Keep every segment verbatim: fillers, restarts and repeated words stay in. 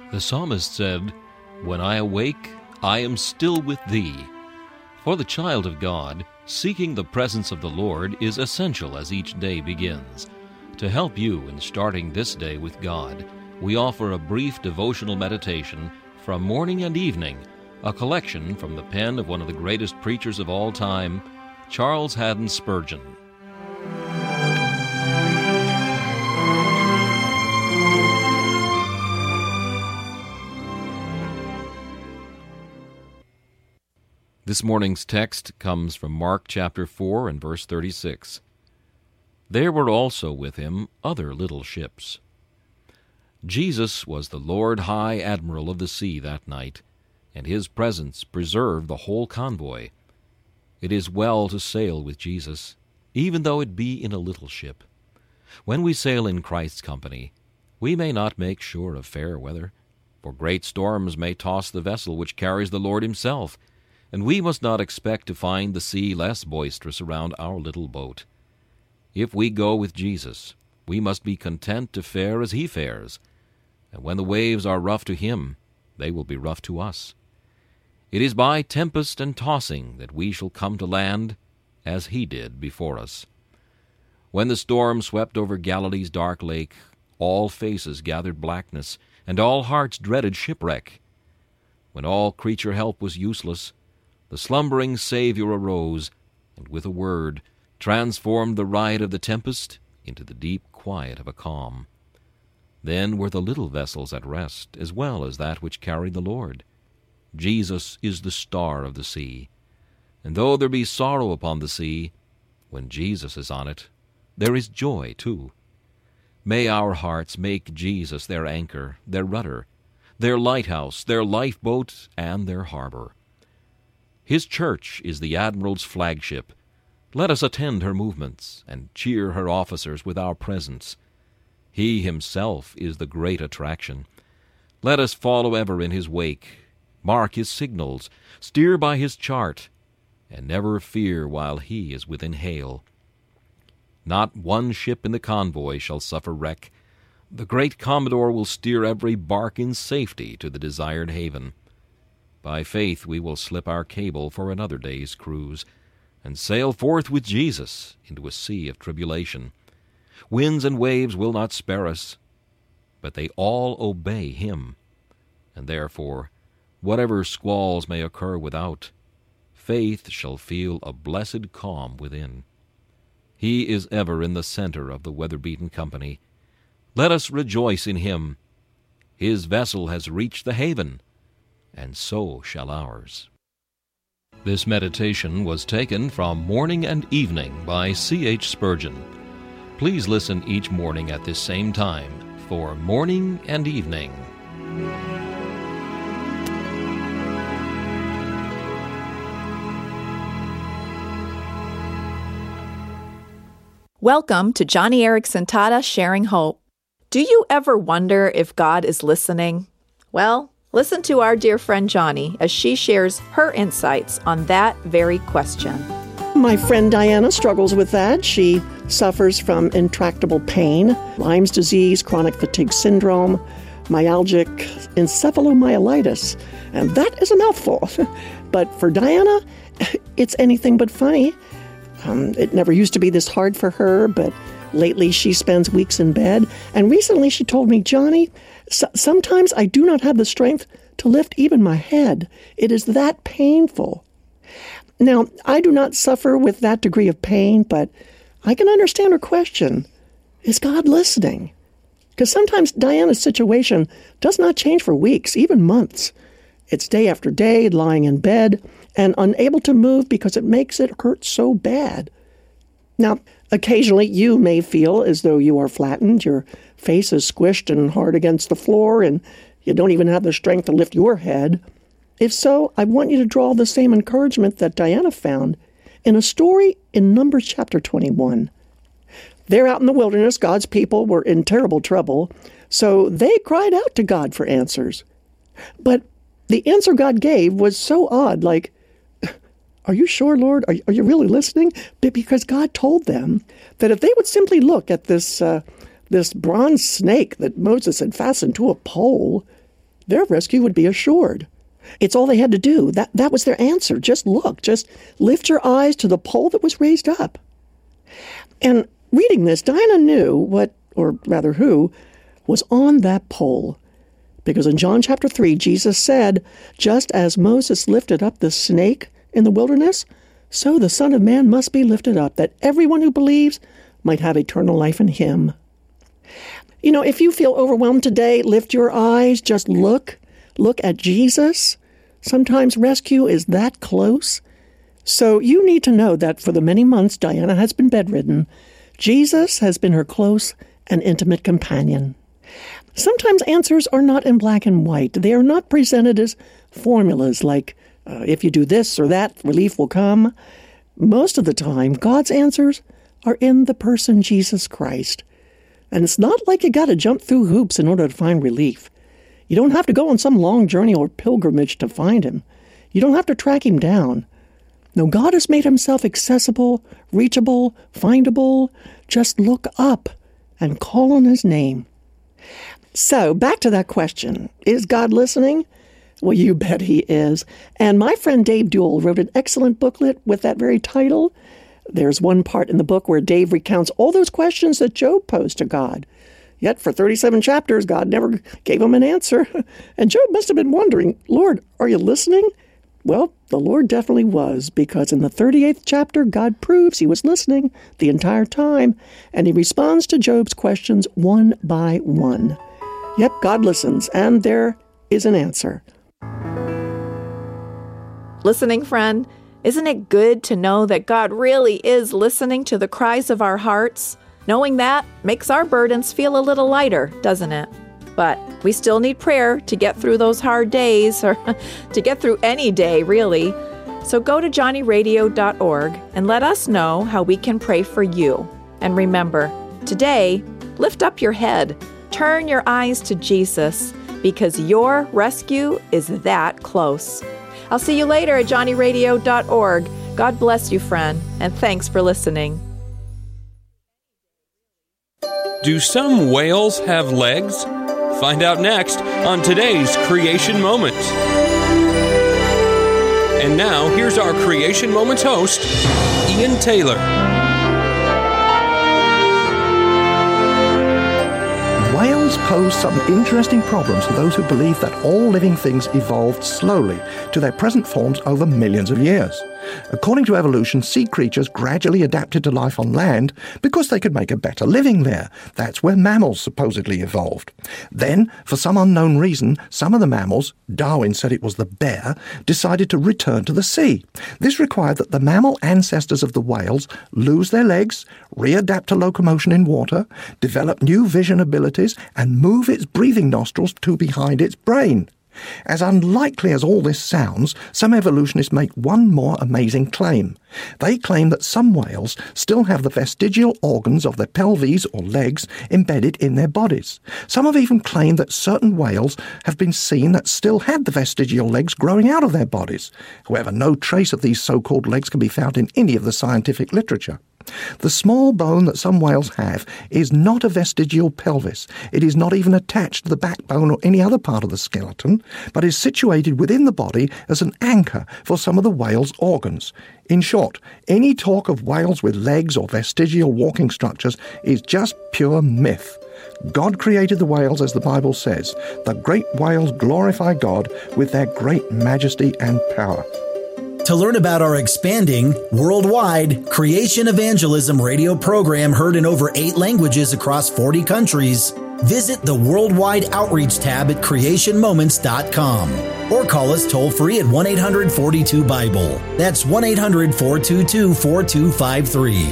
The psalmist said, "When I awake, I am still with thee." For the child of God, seeking the presence of the Lord is essential as each day begins. To help you in starting this day with God, we offer a brief devotional meditation from morning and evening, a collection from the pen of one of the greatest preachers of all time, Charles Haddon Spurgeon. This morning's text comes from Mark chapter four and verse thirty-six. There were also with him other little ships. Jesus was the Lord High Admiral of the sea that night, and his presence preserved the whole convoy. It is well to sail with Jesus, even though it be in a little ship. When we sail in Christ's company, we may not make sure of fair weather, for great storms may toss the vessel which carries the Lord himself, and we must not expect to find the sea less boisterous around our little boat. If we go with Jesus, we must be content to fare as he fares, and when the waves are rough to him, they will be rough to us. It is by tempest and tossing that we shall come to land, as he did before us. When the storm swept over Galilee's dark lake, all faces gathered blackness, and all hearts dreaded shipwreck. When all creature help was useless, the slumbering Savior arose, and with a word transformed the riot of the tempest into the deep quiet of a calm. Then were the little vessels at rest, as well as that which carried the Lord. Jesus is the star of the sea, and though there be sorrow upon the sea, when Jesus is on it, there is joy too. May our hearts make Jesus their anchor, their rudder, their lighthouse, their lifeboat, and their harbor. His church is the Admiral's flagship. Let us attend her movements and cheer her officers with our presence. He himself is the great attraction. Let us follow ever in his wake, mark his signals, steer by his chart, and never fear while he is within hail. Not one ship in the convoy shall suffer wreck. The great Commodore will steer every bark in safety to the desired haven. By faith we will slip our cable for another day's cruise, and sail forth with Jesus into a sea of tribulation. Winds and waves will not spare us, but they all obey him, and therefore, whatever squalls may occur without, faith shall feel a blessed calm within. He is ever in the center of the weather-beaten company. Let us rejoice in him. His vessel has reached the haven, and so shall ours. This meditation was taken from Morning and Evening by C H Spurgeon. Please listen each morning at this same time for Morning and Evening. Welcome to Joni Eareckson Tada Sharing Hope. Do you ever wonder if God is listening? Well, listen to our dear friend Joni as she shares her insights on that very question. My friend Diana struggles with that. She suffers from intractable pain, Lyme's disease, chronic fatigue syndrome, myalgic encephalomyelitis, and that is a mouthful. But for Diana, it's anything but funny. Um, it never used to be this hard for her, but lately she spends weeks in bed. And recently she told me, Joni, so- sometimes I do not have the strength to lift even my head. It is that painful. Now, I do not suffer with that degree of pain, but I can understand her question. Is God listening? Because sometimes Diana's situation does not change for weeks, even months. It's day after day, lying in bed, and unable to move because it makes it hurt so bad. Now, occasionally you may feel as though you are flattened, your face is squished and hard against the floor, and you don't even have the strength to lift your head. If so, I want you to draw the same encouragement that Diana found in a story in Numbers chapter twenty-one. There out in the wilderness, God's people were in terrible trouble, so they cried out to God for answers. But the answer God gave was so odd, like, are you sure, Lord? Are, are you really listening? Because God told them that if they would simply look at this uh, this bronze snake that Moses had fastened to a pole, their rescue would be assured. It's all they had to do. That, that was their answer. Just look. Just lift your eyes to the pole that was raised up. And reading this, Diana knew what, or rather who, was on that pole. Because in John chapter three, Jesus said, just as Moses lifted up the snake in the wilderness, so the Son of Man must be lifted up, that everyone who believes might have eternal life in him. You know, if you feel overwhelmed today, lift your eyes, just look. Look at Jesus. Sometimes rescue is that close. So you need to know that for the many months Diana has been bedridden, Jesus has been her close and intimate companion. Sometimes answers are not in black and white. They are not presented as formulas like, uh, if you do this or that, relief will come. Most of the time, God's answers are in the person Jesus Christ. And it's not like you got to jump through hoops in order to find relief. You don't have to go on some long journey or pilgrimage to find him. You don't have to track him down. No, God has made himself accessible, reachable, findable. Just look up and call on his name. So, back to that question. Is God listening? Well, you bet he is. And my friend Dave Duell wrote an excellent booklet with that very title. There's one part in the book where Dave recounts all those questions that Job posed to God. Yet for thirty-seven chapters, God never gave him an answer. And Job must have been wondering, Lord, are you listening? Well, the Lord definitely was, because in the thirty-eighth chapter, God proves he was listening the entire time, and he responds to Job's questions one by one. Yep, God listens, and there is an answer. Listening friend, isn't it good to know that God really is listening to the cries of our hearts? Knowing that makes our burdens feel a little lighter, doesn't it? But we still need prayer to get through those hard days, or to get through any day, really. So go to johnny radio dot org and let us know how we can pray for you. And remember, today, lift up your head, turn your eyes to Jesus, because your rescue is that close. I'll see you later at johnny radio dot org. God bless you, friend, and thanks for listening. Do some whales have legs? Find out next on today's Creation Moment. And now, here's our Creation Moments host, Ian Taylor. Whales pose some interesting problems for those who believe that all living things evolved slowly to their present forms over millions of years. According to evolution, sea creatures gradually adapted to life on land because they could make a better living there. That's where mammals supposedly evolved. Then, for some unknown reason, some of the mammals, Darwin said it was the bear, decided to return to the sea. This required that the mammal ancestors of the whales lose their legs, readapt to locomotion in water, develop new vision abilities, and move its breathing nostrils to behind its brain. As unlikely as all this sounds, some evolutionists make one more amazing claim. They claim that some whales still have the vestigial organs of their pelvis or legs embedded in their bodies. Some have even claimed that certain whales have been seen that still had the vestigial legs growing out of their bodies. However, no trace of these so-called legs can be found in any of the scientific literature. The small bone that some whales have is not a vestigial pelvis. It is not even attached to the backbone or any other part of the skeleton, but is situated within the body as an anchor for some of the whale's organs. In short, any talk of whales with legs or vestigial walking structures is just pure myth. God created the whales as the Bible says. The great whales glorify God with their great majesty and power. To learn about our expanding, worldwide Creation Evangelism radio program heard in over eight languages across forty countries, visit the Worldwide Outreach tab at creation moments dot com or call us toll-free at one eight hundred four two Bible. That's one eight hundred four two two four two five three.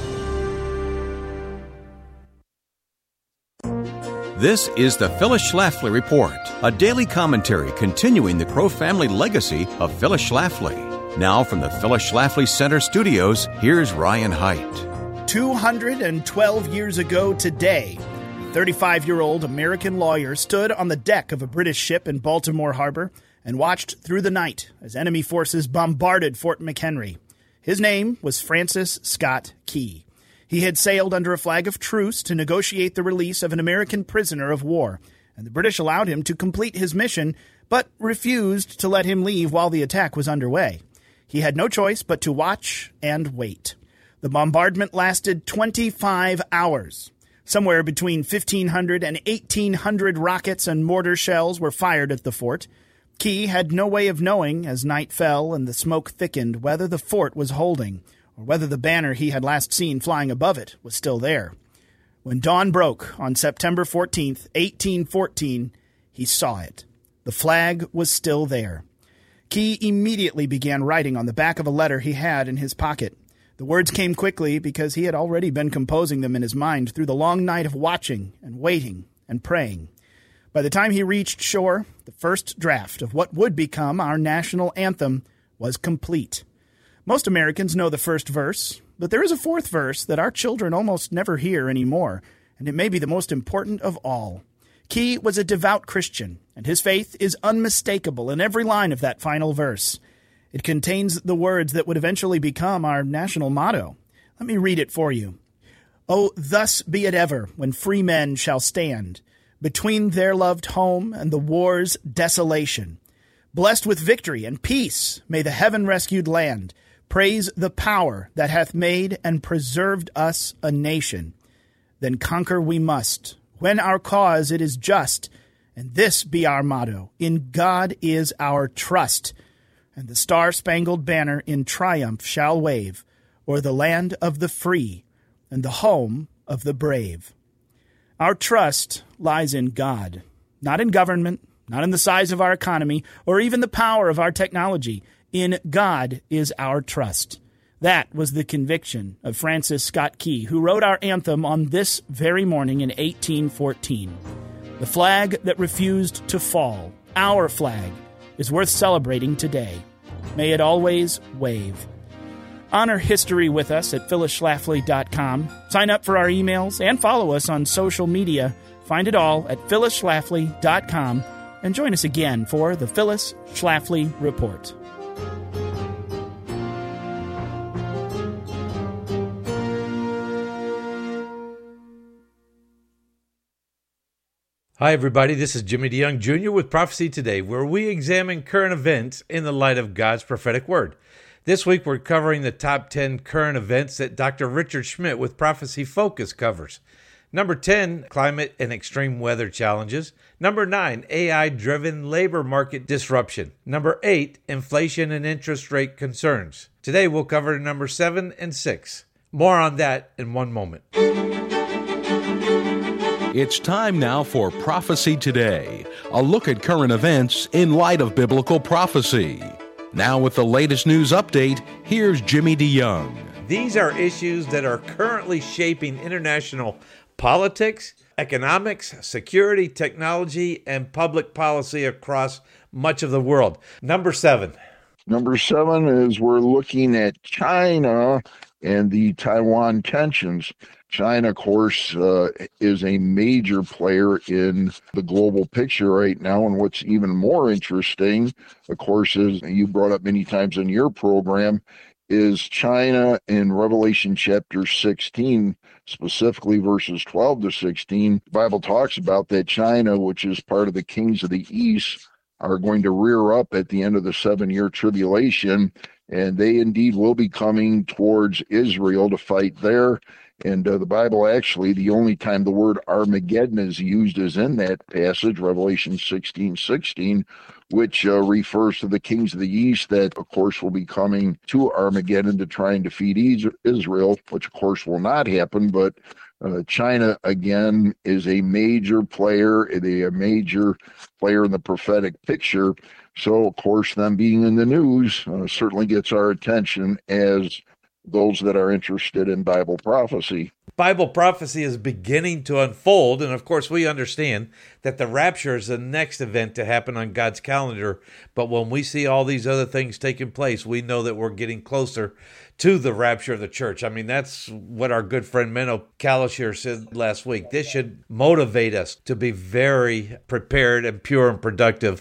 This is the Phyllis Schlafly Report, a daily commentary continuing the Crow family legacy of Phyllis Schlafly. Now from the Phyllis Schlafly Center studios, here's Ryan Haidt. two hundred twelve years ago today, a thirty-five-year-old American lawyer stood on the deck of a British ship in Baltimore Harbor and watched through the night as enemy forces bombarded Fort McHenry. His name was Francis Scott Key. He had sailed under a flag of truce to negotiate the release of an American prisoner of war, and the British allowed him to complete his mission, but refused to let him leave while the attack was underway. He had no choice but to watch and wait. The bombardment lasted twenty-five hours. Somewhere between fifteen hundred and eighteen hundred rockets and mortar shells were fired at the fort. Key had no way of knowing, as night fell and the smoke thickened, whether the fort was holding, or whether the banner he had last seen flying above it was still there. When dawn broke on September fourteenth, eighteen fourteen, he saw it. The flag was still there. Key immediately began writing on the back of a letter he had in his pocket. The words came quickly because he had already been composing them in his mind through the long night of watching and waiting and praying. By the time he reached shore, the first draft of what would become our national anthem was complete. Most Americans know the first verse, but there is a fourth verse that our children almost never hear anymore, and it may be the most important of all. Key was a devout Christian, and his faith is unmistakable in every line of that final verse. It contains the words that would eventually become our national motto. Let me read it for you. Oh, thus be it ever, when free men shall stand between their loved home and the war's desolation. Blessed with victory and peace, may the heaven-rescued land praise the power that hath made and preserved us a nation. Then conquer we must, when our cause it is just, and this be our motto, in God is our trust. And the star-spangled banner in triumph shall wave o'er the land of the free and the home of the brave. Our trust lies in God, not in government, not in the size of our economy, or even the power of our technology. In God is our trust. That was the conviction of Francis Scott Key, who wrote our anthem on this very morning in eighteen fourteen. The flag that refused to fall, our flag, is worth celebrating today. May it always wave. Honor history with us at phyllis schlafly dot com. Sign up for our emails and follow us on social media. Find it all at phyllis schlafly dot com and join us again for the Phyllis Schlafly Report. Hi, everybody. This is Jimmy DeYoung Junior with Prophecy Today, where we examine current events in the light of God's prophetic word. This week, we're covering the top ten current events that Doctor Richard Schmidt with Prophecy Focus covers. Number ten, climate and extreme weather challenges. Number nine, A I-driven labor market disruption. Number eight, inflation and interest rate concerns. Today, we'll cover number seven and six. More on that in one moment. It's time now for Prophecy Today, a look at current events in light of biblical prophecy. Now with the latest news update, here's Jimmy DeYoung. These are issues that are currently shaping international politics, economics, security, technology, and public policy across much of the world. Number seven. Number seven is we're looking at China and the Taiwan tensions. China, of course, uh, is a major player in the global picture right now. And what's even more interesting, of course, is you brought up many times in your program, is China in Revelation chapter sixteen, specifically verses twelve to sixteen. The Bible talks about that China, which is part of the kings of the East, are going to rear up at the end of the seven-year tribulation, and they indeed will be coming towards Israel to fight there. And uh, the Bible actually, the only time the word Armageddon is used is in that passage, Revelation sixteen sixteen, which uh, refers to the kings of the East that, of course, will be coming to Armageddon to try and defeat Israel, which, of course, will not happen. But uh, China, again, is a major player, a major player in the prophetic picture. So, of course, them being in the news uh, certainly gets our attention as those that are interested in Bible prophecy. Bible prophecy is beginning to unfold, and of course we understand that the rapture is the next event to happen on God's calendar, but when we see all these other things taking place, we know that we're getting closer to the rapture of the church. I mean, that's what our good friend Menno Kalish here said last week. This should motivate us to be very prepared and pure and productive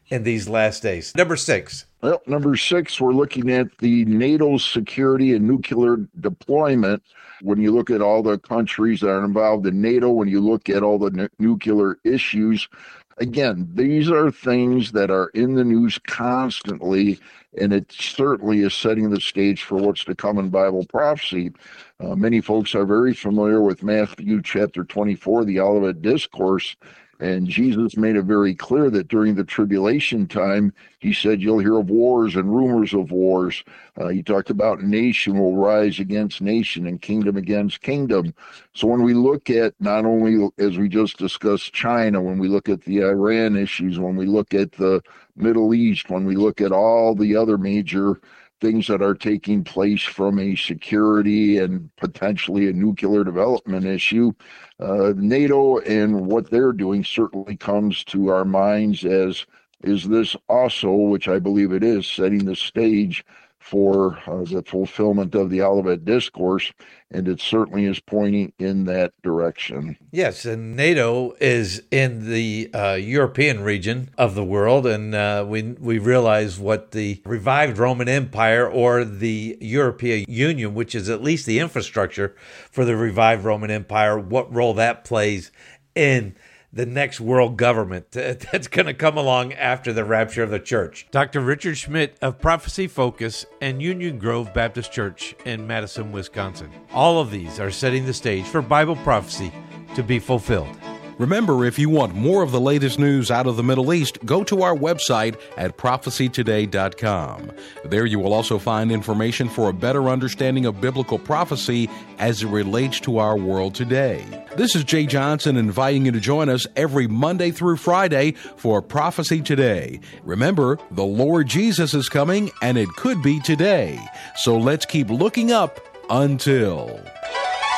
in these last days. Number six. Well, number six, we're looking at the NATO's security and nuclear deployment. When you look at all the countries that are involved in NATO, when you look at all the n- nuclear issues, again, these are things that are in the news constantly, and it certainly is setting the stage for what's to come in Bible prophecy. Uh, many folks are very familiar with Matthew chapter twenty-four, the Olivet Discourse, and Jesus made it very clear that during the tribulation time, he said, you'll hear of wars and rumors of wars. Uh, he talked about nation will rise against nation and kingdom against kingdom. So when we look at not only, as we just discussed, China, when we look at the Iran issues, when we look at the Middle East, when we look at all the other major things that are taking place from a security and potentially a nuclear development issue, uh, NATO and what they're doing certainly comes to our minds as, is this also, which I believe it is, setting the stage for uh, the fulfillment of the Olivet Discourse, and it certainly is pointing in that direction. Yes, and NATO is in the uh, European region of the world, and uh, we we realize what the revived Roman Empire or the European Union, which is at least the infrastructure for the revived Roman Empire, what role that plays in the next world government that's going to come along after the rapture of the church. Doctor Richard Schmidt of Prophecy Focus and Union Grove Baptist Church in Madison, Wisconsin. All of these are setting the stage for Bible prophecy to be fulfilled. Remember, if you want more of the latest news out of the Middle East, go to our website at prophecy today dot com. There you will also find information for a better understanding of biblical prophecy as it relates to our world today. This is Jay Johnson inviting you to join us every Monday through Friday for Prophecy Today. Remember, the Lord Jesus is coming, and it could be today. So let's keep looking up until...